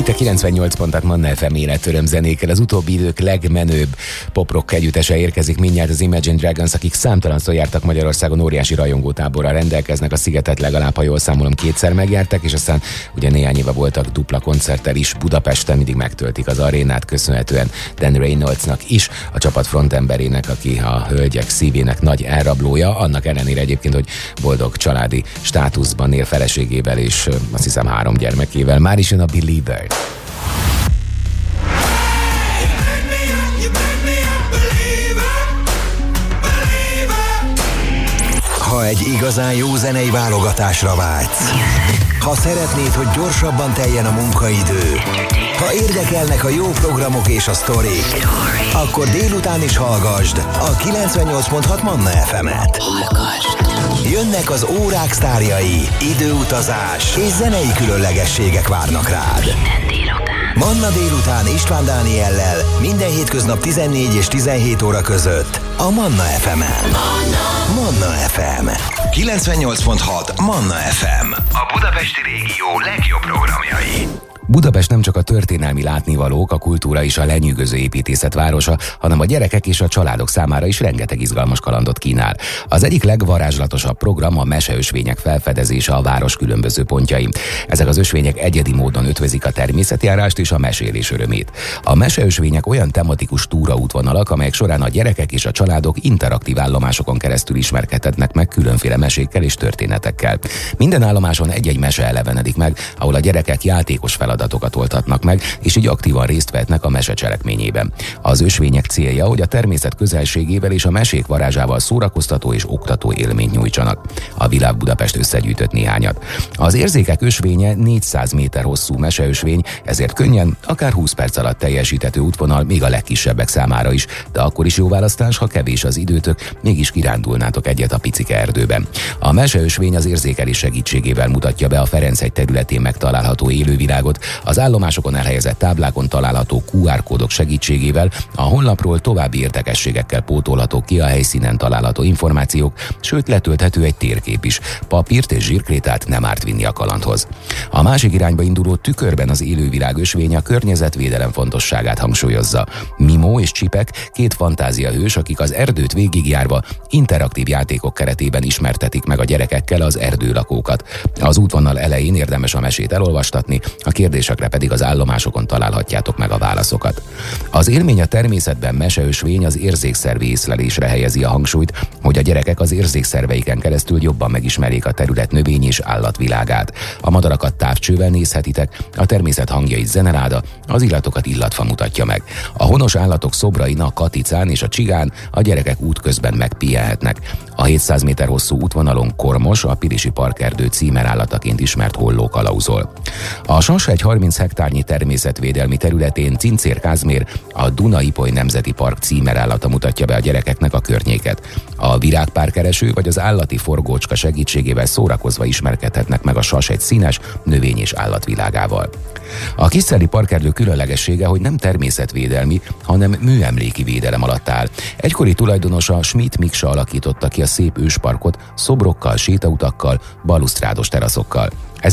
Itt a 98 pontat Manna FM életöröm zenékkel. Az utóbbi idők legmenőbb pop-rock együttese érkezik mindjárt, az Imagine Dragons, akik számtalanszor jártak Magyarországon, óriási rajongótáborral rendelkeznek. A Szigetet legalább, ha jól számolom, 2-szer megjárták, és aztán ugye néhány éve voltak dupla koncerttel is Budapesten, mindig megtöltik az arénát, köszönhetően Dan Reynoldsnak is, a csapat frontemberének, aki a hölgyek szívének nagy elrablója, annak ellenére egyébként, hogy boldog családi státuszban él feleségével és azt hiszem 3 gyermekével. Már is jön a Believer. Ha egy igazán jó zenei válogatásra vágysz, ha szeretnéd, hogy gyorsabban teljen a munkaidő, ha érdekelnek a jó programok és a sztorik, akkor délután is hallgasd a 98.6 Manna FM-et. Jönnek az órák sztárjai, időutazás és zenei különlegességek várnak rád. Manna délután István Dániellel minden hétköznap 14 és 17 óra között a Manna FM-en. Manna FM 98.6 Manna FM, a budapesti régió legjobb programjai. Budapest nem csak a történelmi látnivalók, a kultúra és a lenyűgöző építészet városa, hanem a gyerekek és a családok számára is rengeteg izgalmas kalandot kínál. Az egyik legvarázslatosabb program a meseösvények felfedezése a város különböző pontjain. Ezek az ösvények egyedi módon ötvözik a természetjárást és a mesélés örömét. A meseösvények olyan tematikus túraútvonalak, amelyek során a gyerekek és a családok interaktív állomásokon keresztül ismerkedhetnek meg különféle mesékkel és történetekkel. Minden állomáson egy-egy mese elevenedik meg, ahol a gyerekek játékos feladatokat oldhatnak meg, és így aktívan részt vehetnek a mese cselekményében. Az ösvények célja, hogy a természet közelségével és a mesék varázsával szórakoztató és oktató élményt nyújtsanak. A Világ Budapest összegyűjtött néhányat. Az Érzékek ösvénye 400 méter hosszú meseösvény, ezért könnyen, akár 20 perc alatt teljesíthető útvonal még a legkisebbek számára is, de akkor is jó választás, ha kevés az időtök, mégis kirándulnátok egyet a picike erdőben. A meseösvény az érzékelés segítségével mutatja be a Ferenchegy területén megtalálható élővilágot. Az állomásokon elhelyezett táblákon található QR kódok segítségével a honlapról további érdekességekkel pótolhatók ki a helyszínen található információk, sőt letölthető egy térkép is. Papírt és zsírkrétát nem árt vinni a kalandhoz. A másik irányba induló Tükörben az élővilág ösvény a környezetvédelem fontosságát hangsúlyozza. Mimó és Csipek, 2 fantáziahős, akik az erdőt végigjárva interaktív játékok keretében ismertetik meg a gyerekekkel az erdőlakókat. Az útvonal elején érdemes a mesét elolvastatni, a kérdésekre pedig az állomásokon találhatjátok meg a válaszokat. Az élmény a természetben meseösvény az érzékszervi észlelésre helyezi a hangsúlyt, hogy a gyerekek az érzékszerveiken keresztül jobban megismerjék a terület növény és állatvilágát. A madarakat távcsővel nézhetitek, a természet hangjait zeneráda, az illatokat illatfa mutatja meg. A honos állatok szobrain, a katicán és a csigán a gyerekek útközben megpihenhetnek. A 700 méter hosszú útvonalon Kormos, a Pirisi Parkerdő címerállataként ismert holló kalauzol. A Sashegy 30 hektárnyi természetvédelmi területén Cincér Kázmér, a Duna-Ipoly Nemzeti Park címerállata mutatja be a gyerekeknek a környéket. A virágpárkereső vagy az állati forgócska segítségével szórakozva ismerkedhetnek meg a Sashegy színes növény- és állatvilágával. A Kiszeli Parkerdő különlegessége, hogy nem természetvédelmi, hanem műemléki védelem alatt áll. Egykori tulajdonosa Schmidt Miksa alakította ki a szép ősparkot szobrokkal, sétautakkal, balusztrádos teraszokkal.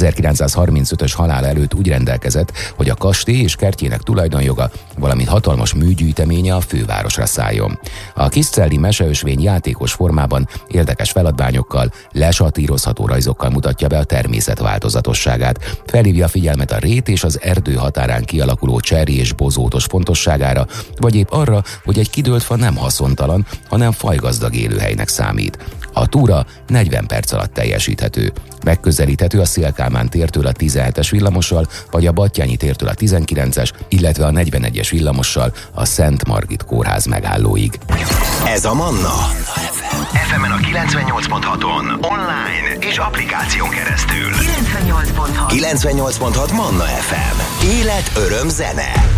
1935-ös halál előtt úgy rendelkezett, hogy a kastély és kertjének tulajdonjoga, valamint hatalmas műgyűjteménye a fővárosra szálljon. A Kiscelli meseösvény játékos formában, érdekes feladványokkal, lesatírozható rajzokkal mutatja be a természet változatosságát. Felhívja a figyelmet a rét és az erdő határán kialakuló cserri és bozótos fontosságára, vagy épp arra, hogy egy kidőlt fa nem haszontalan, hanem fajgazdag élőhelynek számít. A túra 40 perc alatt teljesíthető. Megközelíthető a Széll-Kálmán tértől a 17-es villamossal, vagy a Battyányi tértől a 19-es, illetve a 41-es villamossal a Szent Margit kórház megállóig. Ez a Manna FM-en a 98.6-on, online és applikáción keresztül. 98.6 98.6 Manna FM. Élet, öröm, zene.